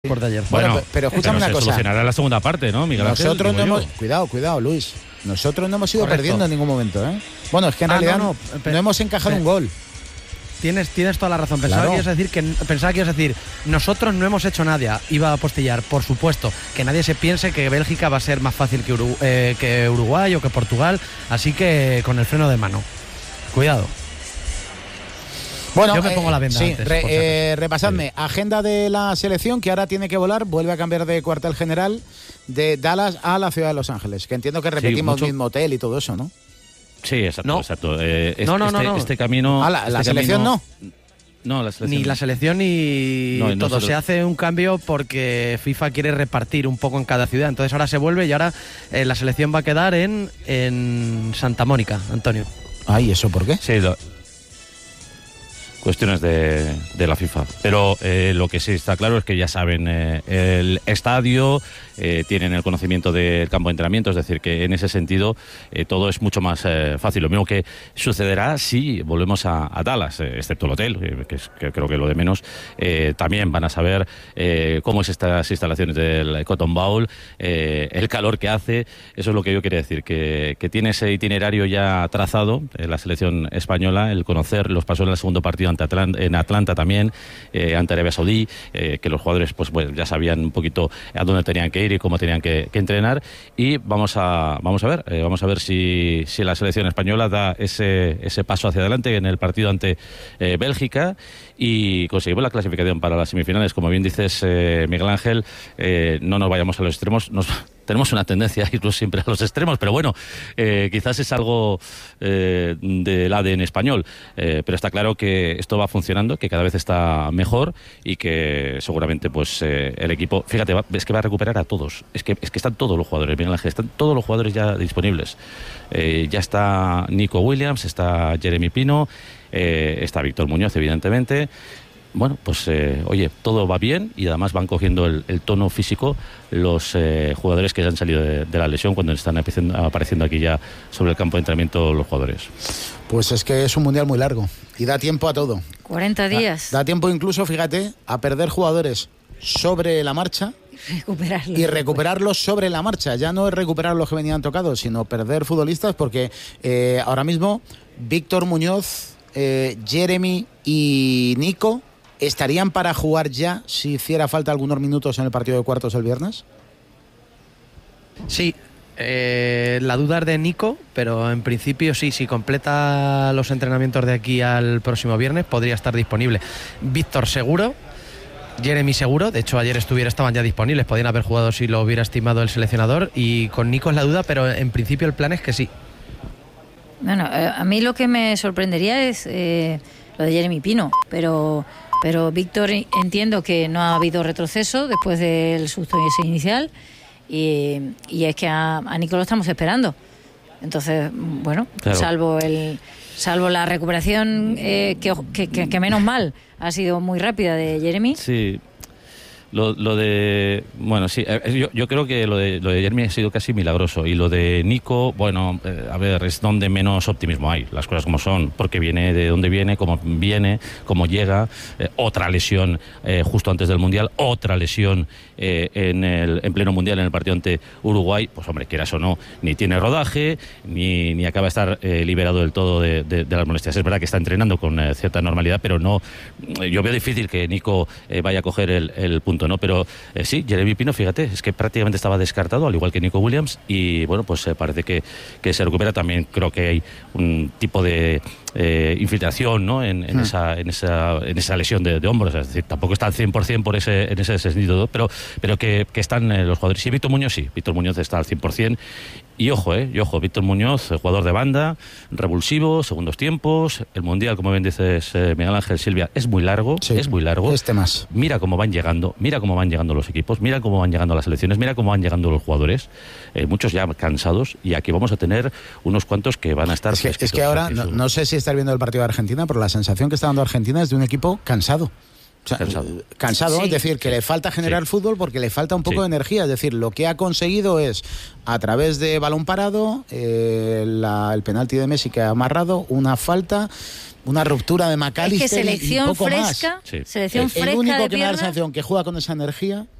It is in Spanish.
por de ayer. Bueno, pero escúchame una cosa. Solucionará la segunda parte, ¿no, Miguel Ángel? Nosotros no hemos... Cuidado, Luis. Nosotros no hemos ido perdiendo en ningún momento, ¿eh? Bueno, es que en realidad no hemos encajado un gol. Tienes toda la razón. Pensaba que ibas a decir, nosotros no hemos hecho nada. Iba a apostillar, por supuesto, que nadie se piense que Bélgica va a ser más fácil que Uruguay o que Portugal. Así que con el freno de mano. Cuidado. Bueno, yo me pongo la venda sí, antes, repasadme. Sí. Agenda de la selección, que ahora tiene que volar, vuelve a cambiar de cuartel general de Dallas a la ciudad de Los Ángeles. Que entiendo que repetimos mismo hotel y todo eso, ¿no? Sí, exacto. No. Exacto. No. Este camino... la selección no. No, la selección ni la selección ni todo. Nosotros... Se hace un cambio porque FIFA quiere repartir un poco en cada ciudad. Entonces ahora se vuelve y ahora la selección va a quedar en Santa Mónica, Antonio. Ay, ¿eso por qué? Sí, cuestiones de la FIFA. Pero lo que sí está claro es que ya saben el estadio, tienen el conocimiento del campo de entrenamiento, es decir, que en ese sentido todo es mucho más fácil. Lo mismo que sucederá si volvemos a Dallas, excepto el hotel, que creo que lo de menos. También van a saber cómo es estas instalaciones del Cotton Bowl, el calor que hace. Eso es lo que yo quería decir, que tiene ese itinerario ya trazado la selección española, el conocer los pasos en el segundo partido en Atlanta también, ante Arabia Saudí, que los jugadores pues ya sabían un poquito a dónde tenían que ir y cómo tenían que entrenar, y vamos a ver si la selección española da ese paso hacia adelante en el partido ante Bélgica y conseguimos la clasificación para las semifinales. Como bien dices, Miguel Ángel, no nos vayamos a los extremos, tenemos una tendencia a irnos siempre a los extremos, pero bueno, quizás es algo del ADN español, pero está claro que esto va funcionando, que cada vez está mejor y que seguramente pues el equipo, fíjate, es que va a recuperar a todos, es que están todos los jugadores, Miguel Ángel, están todos los jugadores ya disponibles. Ya está Nico Williams, está Jeremy Pino, está Víctor Muñoz, evidentemente. Bueno, pues oye, todo va bien y además van cogiendo el tono físico los jugadores que ya han salido de la lesión cuando están apareciendo aquí ya sobre el campo de entrenamiento los jugadores. Pues es que es un mundial muy largo y da tiempo a todo. 40 días. Da tiempo incluso, fíjate, a perder jugadores sobre la marcha y recuperarlos sobre la marcha. Ya no es recuperar los que venían tocados, sino perder futbolistas, porque ahora mismo Víctor Muñoz, Jeremy y Nico ¿estarían para jugar ya si hiciera falta algunos minutos en el partido de cuartos el viernes? Sí, la duda es de Nico, pero en principio sí, si completa los entrenamientos de aquí al próximo viernes podría estar disponible. Víctor seguro, Jeremy seguro, de hecho ayer estaban ya disponibles, podían haber jugado si lo hubiera estimado el seleccionador, y con Nico es la duda, pero en principio el plan es que sí. Bueno, a mí lo que me sorprendería es lo de Jeremy Pino, pero Víctor, entiendo que no ha habido retroceso después del susto inicial y es que a Nico lo estamos esperando. Entonces, bueno, claro. salvo la recuperación que menos mal ha sido muy rápida de Jeremy. Sí. Lo de... Bueno, sí, yo creo que lo de Jeremy ha sido casi milagroso. Y lo de Nico, bueno, a ver, es donde menos optimismo hay. Las cosas como son, porque viene de donde viene, cómo llega. Otra lesión justo antes del Mundial, otra lesión en pleno Mundial, en el partido ante Uruguay. Pues hombre, quieras o no, ni tiene rodaje, ni acaba de estar liberado del todo de las molestias. Es verdad que está entrenando con cierta normalidad, pero no... Yo veo difícil que Nico vaya a coger el punto, ¿no? Pero sí, Jeremy Pino, fíjate, es que prácticamente estaba descartado, al igual que Nico Williams, y bueno, pues parece que se recupera. También creo que hay un tipo de infiltración, ¿no? en esa lesión de hombros, es decir, tampoco está al 100% en ese sentido, pero que están los jugadores. Y Víctor Muñoz está al 100%. Y ojo, Víctor Muñoz, jugador de banda, revulsivo, segundos tiempos. El Mundial, como bien dices, Miguel Ángel, Silvia, es muy largo, sí, es muy largo. Más. Mira cómo van llegando los equipos, mira cómo van llegando las selecciones, mira cómo van llegando los jugadores, muchos ya cansados, y aquí vamos a tener unos cuantos que van a estar... Es que ahora, no sé si estás viendo el partido de Argentina, pero la sensación que está dando Argentina es de un equipo cansado. O sea, cansado, sí. Es decir, que le falta generar fútbol porque le falta un poco de energía. Es decir, lo que ha conseguido es, a través de balón parado, el penalti de Messi que ha amarrado, una falta Una ruptura de McAllister es que selección y poco fresca, más. selección fresca el único de que me da la pierna. sensación que juega con esa energía